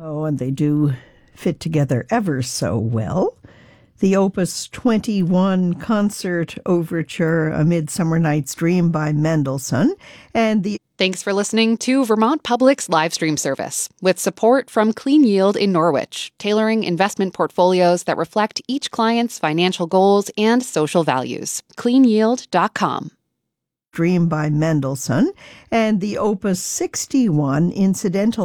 Oh, and they do fit together ever so well. The Opus 21 Concert Overture, A Midsummer Night's Dream by Mendelssohn, and the Thanks for listening to Vermont Public's live stream service, with support from Clean Yield in Norwich, tailoring investment portfolios that reflect each client's financial goals and social values. CleanYield.com. Dream by Mendelssohn, and the Opus 61 Incidental